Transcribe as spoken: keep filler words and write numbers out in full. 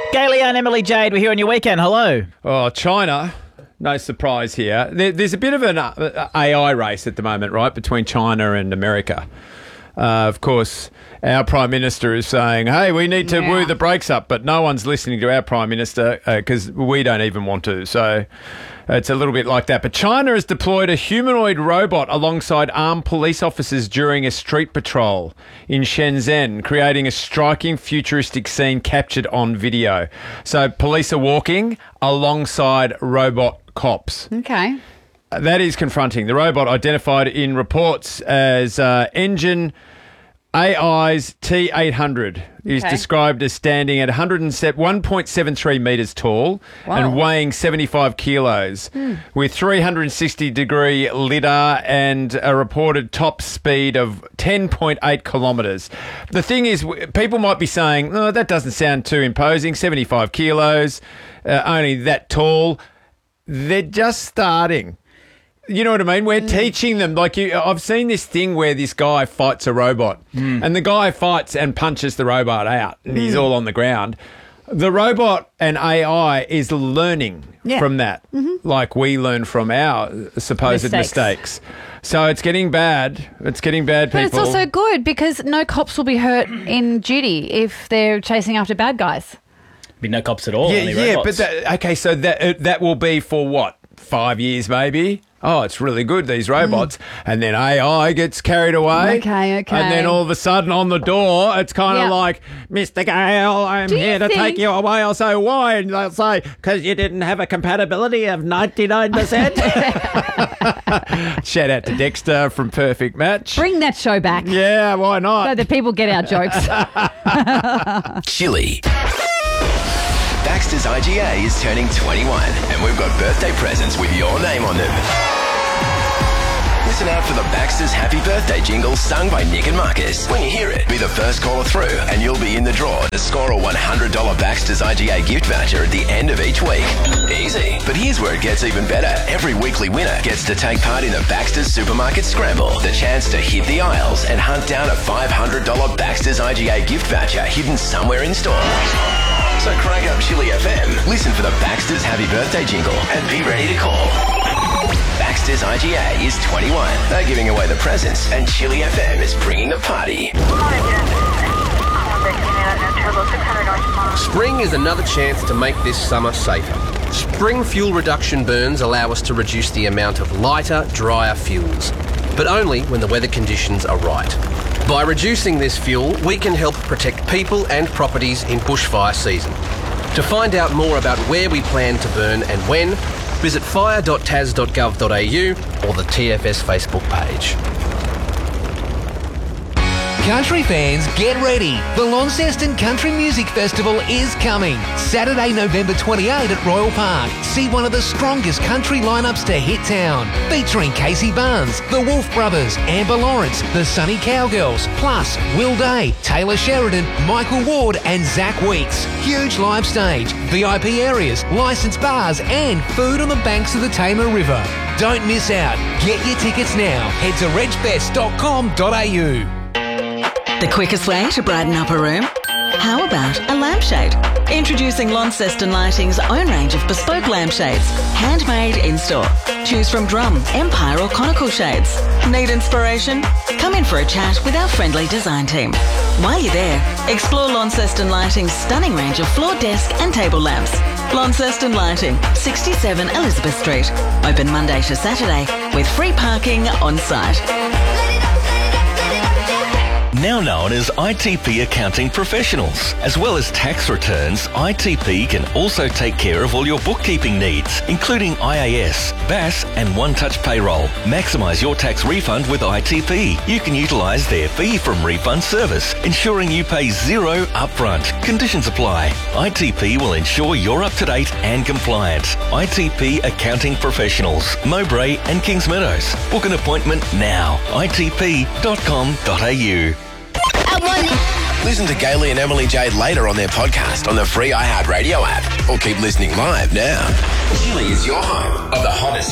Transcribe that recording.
Gailey and Emily Jade, we're here on your weekend. Hello. Oh, China, no surprise here. There, there's a bit of an uh, A I race at the moment, right, between China and America. Uh, of course, our Prime Minister is saying, hey, we need to Yeah. woo the brakes up, but no one's listening to our Prime Minister because uh, we don't even want to. So it's a little bit like that. But China has deployed a humanoid robot alongside armed police officers during a street patrol in Shenzhen, creating a striking futuristic scene captured on video. So police are walking alongside robot cops. Okay. That is confronting. The robot, identified in reports as uh, Engine A I's T eight hundred, is Okay. described as standing at one point seven three metres tall Wow. and weighing seventy-five kilos, with three hundred sixty degree lidar and a reported top speed of ten point eight kilometres. The thing is, w- people might be saying, oh, that doesn't sound too imposing, seventy-five kilos, uh, only that tall. They're just starting. You know what I mean? We're teaching them. Like you, I've seen this thing where this guy fights a robot, and the guy fights and punches the robot out, and he's all on the ground. The robot and A I is learning Yeah. from that, like we learn from our supposed Mistakes. mistakes. So it's getting bad. It's getting bad, But people. it's also good because no cops will be hurt in duty if they're chasing after bad guys. Be no cops at all. yeah, only yeah. robots. But that, okay, so that uh, that will be for what? Five years, maybe. Oh, it's really good, these robots. And then A I gets carried away. Okay, okay. And then all of a sudden on the door, it's kind of Yep. like, Mister Gale, I'm Do you here to think- take you away. I'll say, why? And they'll say, because you didn't have a compatibility of ninety-nine percent. Shout out to Dexter from Perfect Match. Bring that show back Yeah, why so not? that people get our jokes. Chili. Baxter's I G A is turning twenty-one, and we've got birthday presents with your name on them. Listen out for the Baxter's Happy Birthday jingle sung by Nick and Marcus. When you hear it, be the first caller through, and you'll be in the draw to score a one hundred dollars Baxter's I G A gift voucher at the end of each week. Easy. But here's where it gets even better. Every weekly winner gets to take part in the Baxter's Supermarket Scramble, the chance to hit the aisles and hunt down a five hundred dollars Baxter's I G A gift voucher hidden somewhere in store. So crank up Chili F M, listen for the Baxter's Happy Birthday jingle, and be ready to call. Baxter's I G A is twenty-one. They're giving away the presents, and Chili F M is bringing the party. Spring is another chance to make this summer safer. Spring fuel reduction burns allow us to reduce the amount of lighter, drier fuels, but only when the weather conditions are right. By reducing this fuel, we can help protect people and properties in bushfire season. To find out more about where we plan to burn and when, visit fire dot t a s dot gov dot a u or the T F S Facebook page. Country fans, get ready. The Launceston Country Music Festival is coming. Saturday, November twenty-eighth at Royal Park. See one of the strongest country lineups to hit town. Featuring Casey Barnes, the Wolf Brothers, Amber Lawrence, the Sunny Cowgirls, plus Will Day, Taylor Sheridan, Michael Ward and Zach Weeks. Huge live stage, V I P areas, licensed bars and food on the banks of the Tamar River. Don't miss out. Get your tickets now. Head to reg fest dot com dot a u. The quickest way to brighten up a room? How about a lampshade? Introducing Launceston Lighting's own range of bespoke lampshades, handmade in-store. Choose from drum, empire or conical shades. Need inspiration? Come in for a chat with our friendly design team. While you're there, explore Launceston Lighting's stunning range of floor desk and table lamps. Launceston Lighting, sixty-seven Elizabeth Street. Open Monday to Saturday with free parking on site. Now known as I T P Accounting Professionals. As well as tax returns, I T P can also take care of all your bookkeeping needs, including I A S, B A S and One Touch Payroll. Maximise your tax refund with I T P. You can utilise their fee from refund service, ensuring you pay zero upfront. Conditions apply. I T P will ensure you're up to date and compliant. I T P Accounting Professionals, Mowbray and Kings Meadows. Book an appointment now. I T P dot com dot a u. Listen to Gailey and Emily Jade later on their podcast on the free iHeartRadio app, or keep listening live now. Chili is your home of the hottest